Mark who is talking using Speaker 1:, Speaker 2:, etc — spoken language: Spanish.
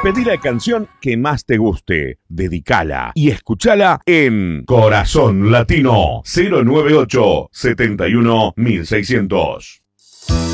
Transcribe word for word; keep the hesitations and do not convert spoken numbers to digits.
Speaker 1: Pedí la canción que más te guste, dedicala y escuchala en Corazón Latino cero nueve ocho, setenta y uno, mil seiscientos.